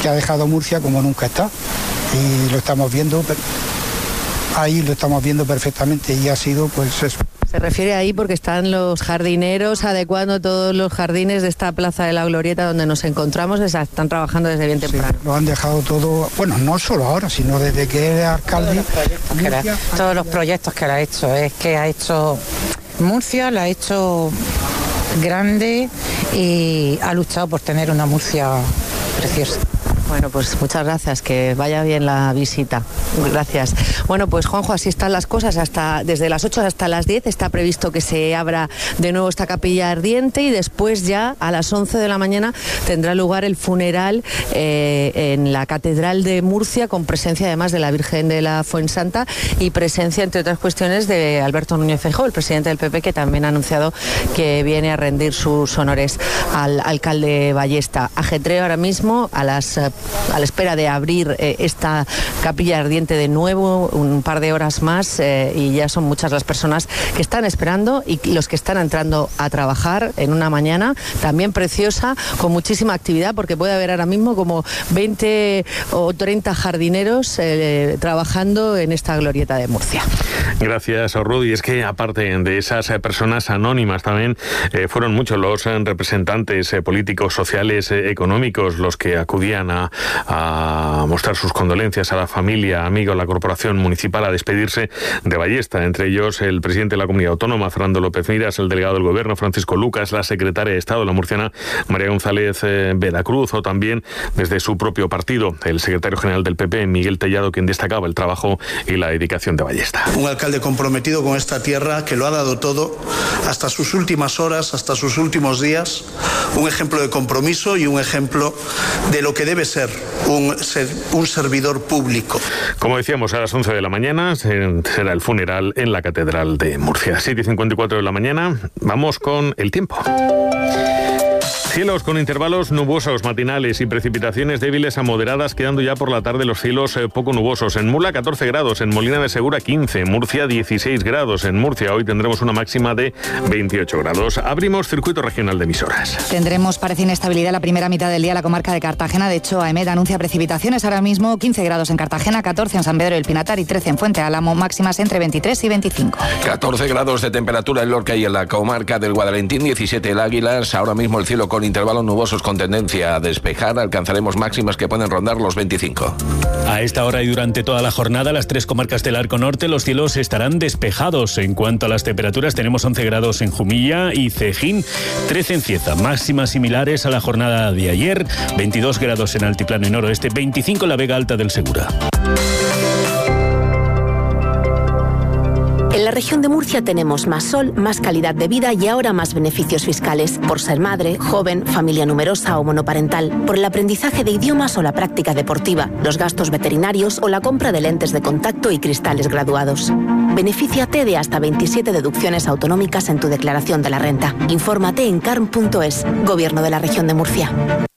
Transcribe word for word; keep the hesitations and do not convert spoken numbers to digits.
que ha dejado Murcia como nunca está. Y lo estamos viendo, ahí lo estamos viendo perfectamente y ha sido pues eso. Se refiere ahí porque están los jardineros adecuando todos los jardines de esta Plaza de la Glorieta donde nos encontramos, están trabajando desde bien temprano. Sí, lo han dejado todo, bueno, no solo ahora, sino desde que era alcalde. Todos los proyectos que, la, todos los proyectos que la ha hecho, es que ha hecho Murcia, la ha hecho grande y ha luchado por tener una Murcia preciosa. Bueno, pues muchas gracias, que vaya bien la visita. Gracias. Bueno, pues Juanjo, así están las cosas. Hasta desde las ocho hasta las diez está previsto que se abra de nuevo esta capilla ardiente y después ya a las once de la mañana tendrá lugar el funeral eh, en la Catedral de Murcia, con presencia además de la Virgen de la Fuensanta y presencia, entre otras cuestiones, de Alberto Núñez Feijóo, el presidente del P P, que también ha anunciado que viene a rendir sus honores al alcalde Ballesta. Ajetreo ahora mismo a las a la espera de abrir eh, esta capilla ardiente de nuevo, un par de horas más, eh, y ya son muchas las personas que están esperando y los que están entrando a trabajar en una mañana también preciosa, con muchísima actividad, porque puede haber ahora mismo como veinte o treinta jardineros eh, trabajando en esta glorieta de Murcia. Gracias, Rudy. Es que aparte de esas eh, personas anónimas también eh, fueron muchos los eh, representantes eh, políticos, sociales, eh, económicos los que acudían a a mostrar sus condolencias a la familia, amigos, la corporación municipal, a despedirse de Ballesta. Entre ellos el presidente de la comunidad autónoma, Fernando López Miras, el delegado del gobierno, Francisco Lucas, la secretaria de Estado, la murciana María González eh, Veracruz, o también desde su propio partido, el secretario general del P P, Miguel Tellado, quien destacaba el trabajo y la dedicación de Ballesta. Un alcalde comprometido con esta tierra, que lo ha dado todo hasta sus últimas horas, hasta sus últimos días, un ejemplo de compromiso y un ejemplo de lo que debe ser un, ser, un servidor público. Como decíamos, a las once de la mañana será el funeral en la Catedral de Murcia. siete y cincuenta y cuatro de la mañana, vamos con el tiempo. Cielos con intervalos nubosos matinales y precipitaciones débiles a moderadas, quedando ya por la tarde los cielos eh, poco nubosos. En Mula catorce grados, en Molina de Segura quince, Murcia dieciséis grados. En Murcia hoy tendremos una máxima de veintiocho grados. Abrimos circuito regional de emisoras. Tendremos, parece, inestabilidad la primera mitad del día en la comarca de Cartagena. De hecho, AEMET anuncia precipitaciones ahora mismo, quince grados en Cartagena, catorce en San Pedro del Pinatar y trece en Fuente Álamo, máximas entre veintitrés y veinticinco. catorce grados de temperatura en Lorca y en la comarca del Guadalentín, diecisiete en Águilas. Ahora mismo el cielo con intervalos nubosos con tendencia a despejar, alcanzaremos máximas que pueden rondar los veinticinco. A esta hora y durante toda la jornada, las tres comarcas del Arco Norte, los cielos estarán despejados. En cuanto a las temperaturas, tenemos once grados en Jumilla y Cejín, trece en Cieza, máximas similares a la jornada de ayer, veintidós grados en Altiplano y Noroeste, veinticinco en la Vega Alta del Segura. En la región de Murcia tenemos más sol, más calidad de vida y ahora más beneficios fiscales por ser madre, joven, familia numerosa o monoparental, por el aprendizaje de idiomas o la práctica deportiva, los gastos veterinarios o la compra de lentes de contacto y cristales graduados. Benefíciate de hasta veintisiete deducciones autonómicas en tu declaración de la renta. Infórmate en carm punto es, Gobierno de la Región de Murcia.